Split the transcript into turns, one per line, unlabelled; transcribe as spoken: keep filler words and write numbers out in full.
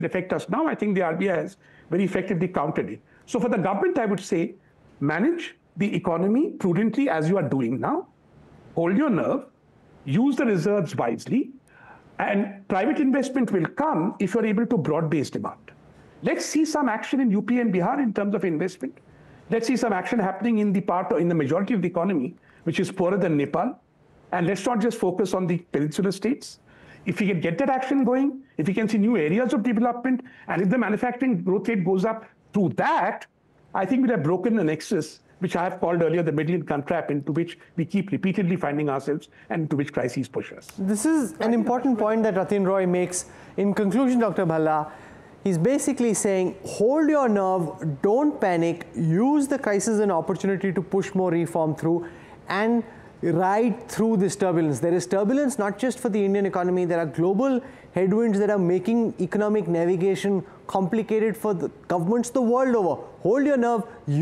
affect us now. I think the R B I has very effectively countered it. So for the government, I would say, manage the economy prudently as you are doing now. Hold your nerve, use the reserves wisely, and private investment will come if you're able to broad-base demand. Let's see some action in U P and Bihar in terms of investment. Let's see some action happening in the part, in the majority of the economy, which is poorer than Nepal. And let's not just focus on the peninsular states. If we can get that action going, if we can see new areas of development, and if the manufacturing growth rate goes up through that, I think we'll have broken the nexus, which I have called earlier the middle income trap, into which we keep repeatedly finding ourselves and into which crises push us.
This is an important point that Ratin Roy makes. In conclusion, Doctor Bhalla, he's basically saying, hold your nerve, don't panic, use the crisis as an opportunity to push more reform through and ride through this turbulence. There is turbulence not just for the Indian economy, there are global headwinds that are making economic navigation complicated for the governments the world over. Hold your nerve.